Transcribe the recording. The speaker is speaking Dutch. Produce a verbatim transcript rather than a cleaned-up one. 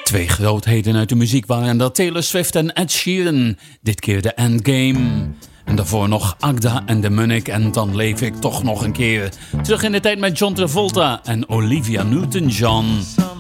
Twee grootheden uit de muziek waren dat Taylor Swift en Ed Sheeran. Dit keer de Endgame. En daarvoor nog Agda en de Munnik. En dan leef ik toch nog een keer terug in de tijd met John Travolta en Olivia Newton-John.